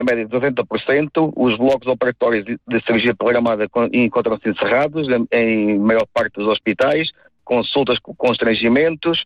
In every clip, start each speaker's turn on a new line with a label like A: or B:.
A: média de 90%, os blocos operatórios de cirurgia programada encontram-se encerrados em maior parte dos hospitais, consultas com constrangimentos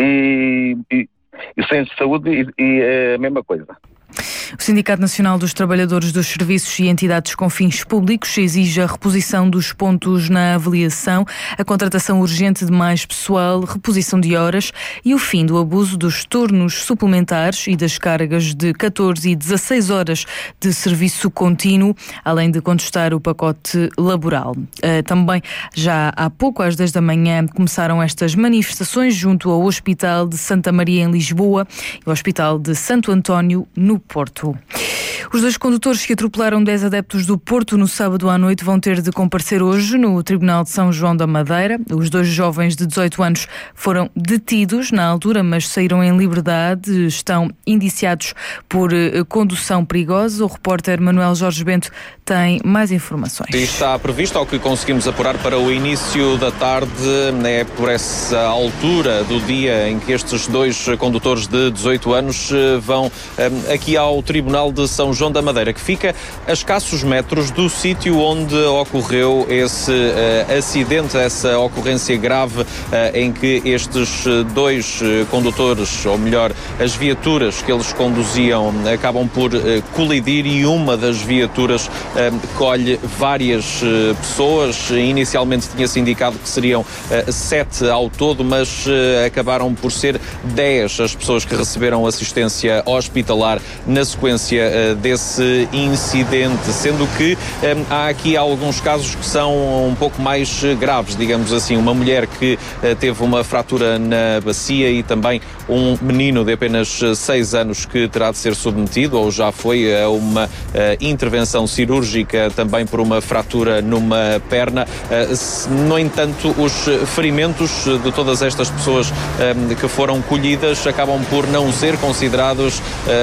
A: e centros de saúde e a mesma coisa.
B: O Sindicato Nacional dos Trabalhadores dos Serviços e Entidades com Fins Públicos exige a reposição dos pontos na avaliação, a contratação urgente de mais pessoal, reposição de horas e o fim do abuso dos turnos suplementares e das cargas de 14 e 16 horas de serviço contínuo, além de contestar o pacote laboral. Também já há pouco, às 10 da manhã, começaram estas manifestações junto ao Hospital de Santa Maria em Lisboa e ao Hospital de Santo António no Porto. Os 2 condutores que atropelaram 10 adeptos do Porto no sábado à noite vão ter de comparecer hoje no Tribunal de São João da Madeira. Os 2 jovens de 18 anos foram detidos na altura, mas saíram em liberdade. Estão indiciados por condução perigosa. O repórter Manuel Jorge Bento tem mais informações.
C: Está previsto, ao que conseguimos apurar, para o início da tarde, é por essa altura do dia em que estes 2 condutores de 18 anos vão aqui ao Tribunal de São João da Madeira, que fica a escassos metros do sítio onde ocorreu esse acidente, essa ocorrência grave em que estes 2 condutores, ou melhor, as viaturas que eles conduziam, acabam por colidir e uma das viaturas colhe várias pessoas. Inicialmente tinha-se indicado que seriam 7 ao todo, mas acabaram por ser 10 as pessoas que receberam assistência hospitalar na sequência desse incidente, sendo que há aqui alguns casos que são um pouco mais graves, digamos assim. Uma mulher que teve uma fratura na bacia e também um menino de apenas 6 anos que terá de ser submetido, ou já foi, a uma intervenção cirúrgica também por uma fratura numa perna. No entanto, os ferimentos de todas estas pessoas que foram colhidas acabam por não ser considerados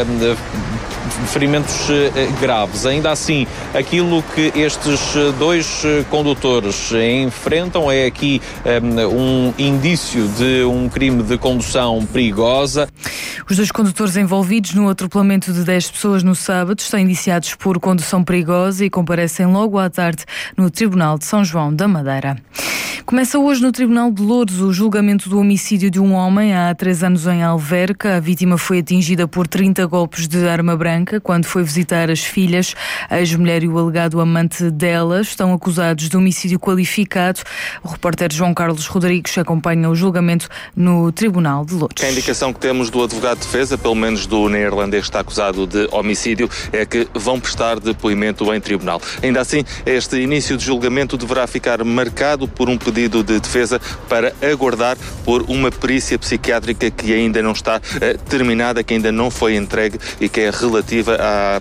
C: ferimentos graves. Ainda assim, aquilo que estes 2 condutores enfrentam é aqui um indício de um crime de condução perigosa.
B: Os 2 condutores envolvidos no atropelamento de 10 pessoas no sábado estão indiciados por condução perigosa e comparecem logo à tarde no Tribunal de São João da Madeira. Começa hoje no Tribunal de Loures o julgamento do homicídio de um homem há 3 anos em Alverca. A vítima foi atingida por 30 golpes de arma branca quando foi visitar as filhas. A ex-mulher e o alegado amante dela estão acusados de homicídio qualificado. O repórter João Carlos Rodrigues acompanha o julgamento no Tribunal de Loures.
D: A indicação que temos do advogado de defesa, pelo menos do neerlandês que está acusado de homicídio, é que vão prestar depoimento em tribunal. Ainda assim, este início de julgamento deverá ficar marcado por um pedido de defesa para aguardar por uma perícia psiquiátrica que ainda não está terminada, que ainda não foi entregue e que é relativa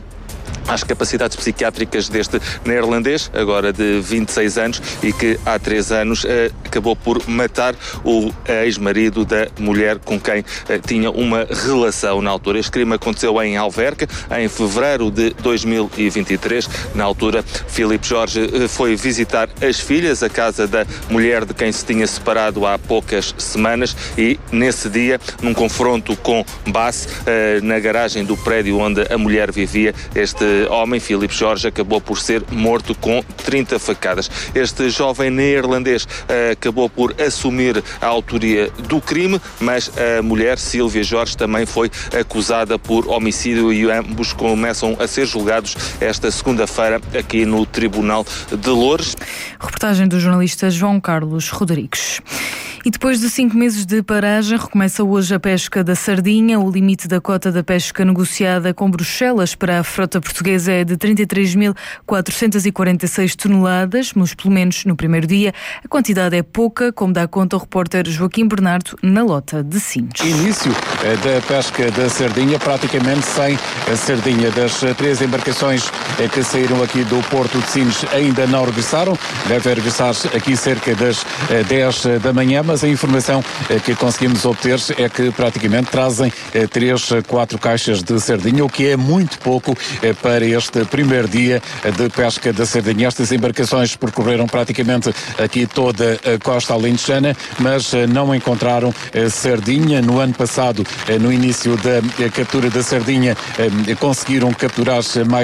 D: às capacidades psiquiátricas deste neerlandês, agora de 26 anos, e que há 3 anos acabou por matar o ex-marido da mulher com quem tinha uma relação na altura. Este crime aconteceu em Alverca, em fevereiro de 2023. Na altura, Filipe Jorge foi visitar as filhas, a casa da mulher de quem se tinha separado há poucas semanas, e nesse dia, num confronto com base na garagem do prédio onde a mulher vivia, este homem, Filipe Jorge, acabou por ser morto com 30 facadas. Este jovem neerlandês acabou por assumir a autoria do crime, mas a mulher, Sílvia Jorge, também foi acusada por homicídio e ambos começam a ser julgados esta segunda-feira aqui no Tribunal de Loures.
B: Reportagem do jornalista João Carlos Rodrigues. E depois de 5 meses de paragem, recomeça hoje a pesca da sardinha. O limite da cota da pesca negociada com Bruxelas para a frota portuguesa é de 33.446 toneladas, mas pelo menos no primeiro dia a quantidade é pouca, como dá conta o repórter Joaquim Bernardo na Lota de Sines.
E: Início da pesca da sardinha, praticamente sem a sardinha. Das 3 embarcações que saíram aqui do Porto de Sines ainda não regressaram. Deve regressar aqui cerca das 10 da manhã, mas mas a informação que conseguimos obter é que praticamente trazem 3, 4 caixas de sardinha, o que é muito pouco para este primeiro dia de pesca da sardinha. Estas embarcações percorreram praticamente aqui toda a costa alentejana, mas não encontraram sardinha. No ano passado, no início da captura da sardinha, conseguiram capturar mais